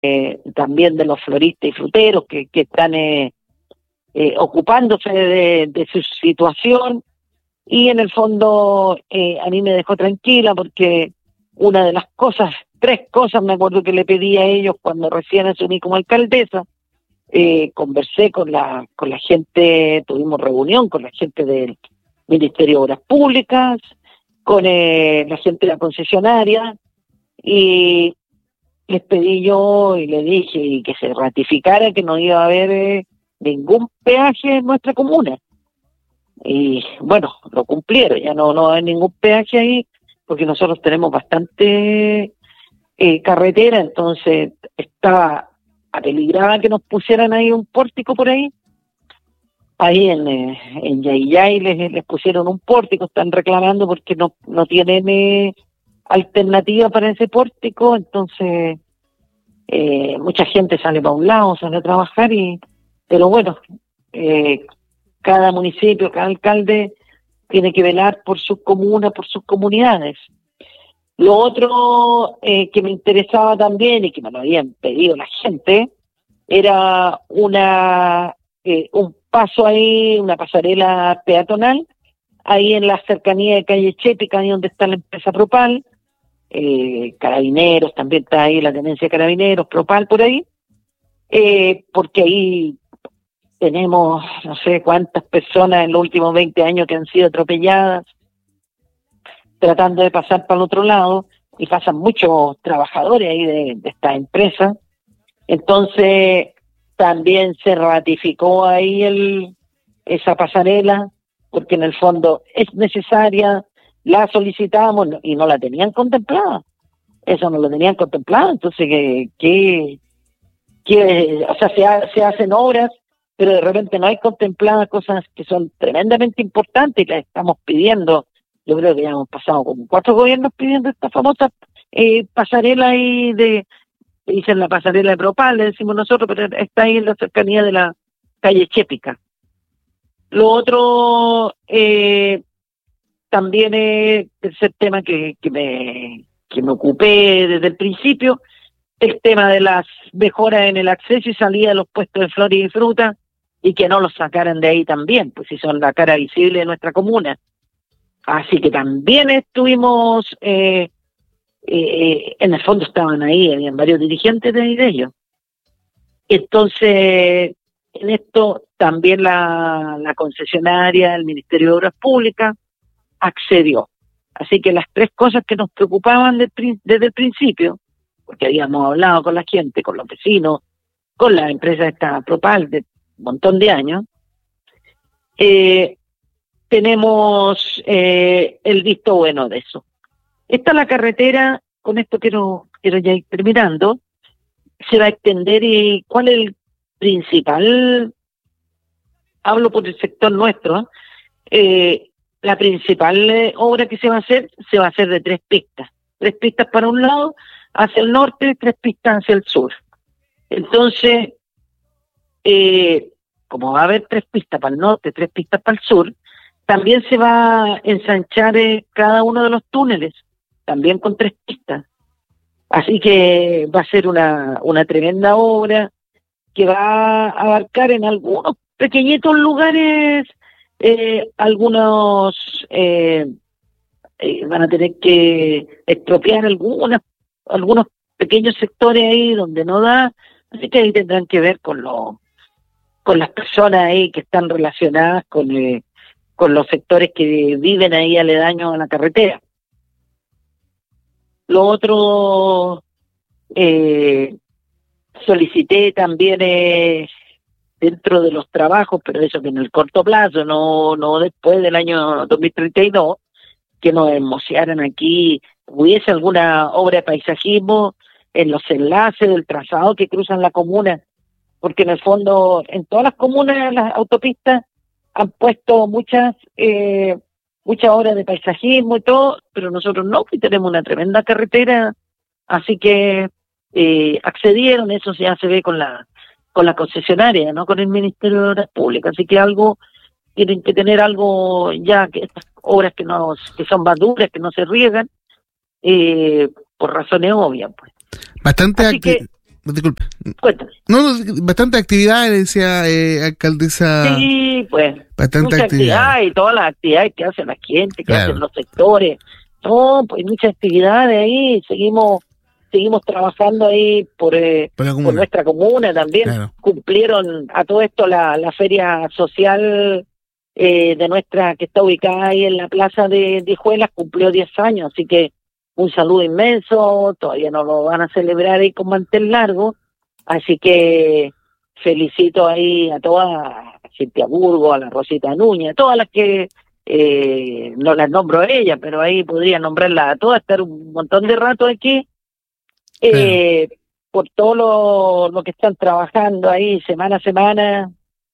también de los floristas y fruteros que están ocupándose de su situación, y en el fondo a mí me dejó tranquila porque una de las cosas, 3 cosas me acuerdo que le pedí a ellos cuando recién asumí como alcaldesa. Conversé con la gente, tuvimos reunión con la gente del Ministerio de Obras Públicas, con la gente de la concesionaria, y les pedí yo y le dije y que se ratificara que no iba a haber ningún peaje en nuestra comuna. Y bueno, lo cumplieron, ya no va a haber ningún peaje ahí, porque nosotros tenemos bastante carretera, entonces estaba apeligrada que nos pusieran ahí un pórtico por ahí. Ahí en Yayay les pusieron un pórtico, están reclamando porque no tienen alternativa para ese pórtico, entonces mucha gente sale para un lado, sale a trabajar, pero bueno, cada municipio, cada alcalde tiene que velar por sus comunas, por sus comunidades. Lo otro que me interesaba también y que me lo habían pedido la gente era un paso ahí, una pasarela peatonal, ahí en la cercanía de calle Chépica, ahí donde está la empresa Propal, Carabineros, también está ahí la tenencia de Carabineros, Propal por ahí, porque ahí tenemos no sé cuántas personas en los últimos 20 años que han sido atropelladas, tratando de pasar para el otro lado, y pasan muchos trabajadores ahí de esta empresa. Entonces también se ratificó ahí esa pasarela, porque en el fondo es necesaria, la solicitamos y no la tenían contemplada. Eso no lo tenían contemplado, entonces o sea, se hacen obras, pero de repente no hay contempladas cosas que son tremendamente importantes y las estamos pidiendo. Yo creo que ya hemos pasado como 4 gobiernos pidiendo esta famosa pasarela ahí dicen la pasarela de Propal, le decimos nosotros, pero está ahí en la cercanía de la calle Chépica. Lo otro también es el tercer tema que me ocupé desde el principio, el tema de las mejoras en el acceso y salida de los puestos de flores y fruta, y que no los sacaran de ahí también, pues si son la cara visible de nuestra comuna. Así que también estuvimos, en el fondo estaban ahí, habían varios dirigentes de ellos. Entonces, en esto también la concesionaria, el Ministerio de Obras Públicas, accedió. Así que las 3 cosas que nos preocupaban desde el principio, porque habíamos hablado con la gente, con los vecinos, con la empresa esta Propal de un montón de años, tenemos el visto bueno de eso. Esta la carretera, con esto quiero ya ir terminando, se va a extender. ¿Y cuál es el principal? Hablo por el sector nuestro. La principal obra que se va a hacer de 3 pistas. 3 pistas para un lado, hacia el norte, 3 pistas hacia el sur. Entonces, como va a haber 3 pistas para el norte, 3 pistas para el sur, también se va a ensanchar cada uno de los túneles, también con 3 pistas. Así que va a ser una tremenda obra que va a abarcar en algunos pequeñitos lugares, algunos van a tener que expropiar algunos pequeños sectores ahí donde no da, así que ahí tendrán que ver con las personas ahí que están relacionadas con los sectores que viven ahí aledaños a la carretera. Lo otro, solicité también dentro de los trabajos, pero eso que en el corto plazo, no después del año 2032, que nos hermosearan aquí, hubiese alguna obra de paisajismo en los enlaces del trazado que cruzan la comuna, porque en el fondo, en todas las comunas, las autopistas han puesto muchas obras de paisajismo y todo, pero nosotros no, que tenemos una tremenda carretera, así que accedieron. Eso ya se ve con la concesionaria, no con el Ministerio de Obras Públicas, así que tienen que tener algo ya, que estas obras que son más duras, que no se riegan, por razones obvias, pues. Bastante disculpe. Cuéntame. No, bastante actividad, decía alcaldesa. Sí, pues. Bastante mucha actividad. Y todas las actividades que hace la gente, que Claro. hacen los sectores. No, pues muchas actividades ahí. Seguimos trabajando ahí por la comuna. nuestra comuna también. Claro. Cumplieron a todo esto la feria social de nuestra, que está ubicada ahí en la plaza de Dijuelas, cumplió 10 años, así que un saludo inmenso. Todavía no lo van a celebrar ahí con mantel largo, así que felicito ahí a todas, a Cintia Burgo, a la Rosita Núñez, todas las que no las nombro a ella, pero ahí podría nombrarlas a todas, estar un montón de rato aquí, por todo lo que están trabajando ahí semana a semana,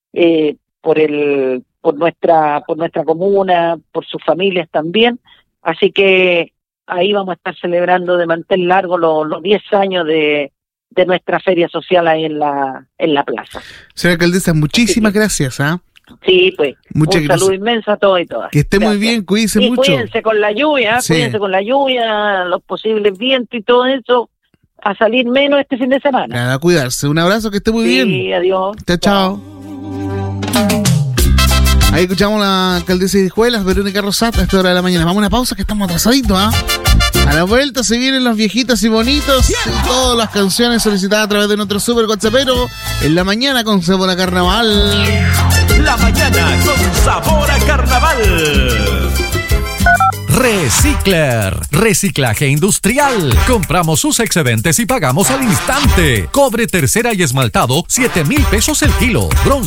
por nuestra comuna, por sus familias también, así que ahí vamos a estar celebrando de mantel largo los 10 años de nuestra feria social ahí en la plaza. Señora alcaldesa, muchísimas gracias, ¿ah? Sí, pues, muchas un gracias. saludo inmenso a todos y todas. Que esté Gracias. muy bien, cuídese Y mucho. cuídense con la lluvia, Sí. cuídense con la lluvia, los posibles vientos y todo eso, a salir menos este fin de semana. Nada, a cuidarse. Un abrazo, que esté muy Sí, bien. adiós. Chao. Ahí escuchamos a la alcaldesa de Dijuelas, Verónica Rosata, a esta hora de la mañana. Vamos a una pausa que estamos atrasaditos, ¿ah? A la vuelta se vienen los viejitos y bonitos y todas las canciones solicitadas a través de nuestro super WhatsAppero en la mañana con sabor a carnaval. La mañana con sabor a carnaval. Recicler, reciclaje industrial. Compramos sus excedentes y pagamos al instante. Cobre tercera y esmaltado, 7,000 pesos el kilo. Bronce